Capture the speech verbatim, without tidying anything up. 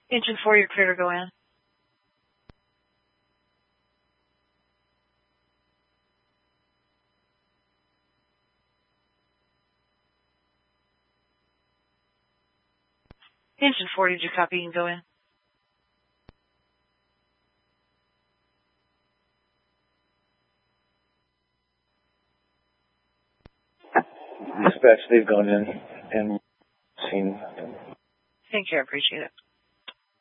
Engine four, you're clear to go in. Engine four, did you copy? You can go in. Dispatch, they've gone in and seen. Thank you, I appreciate it.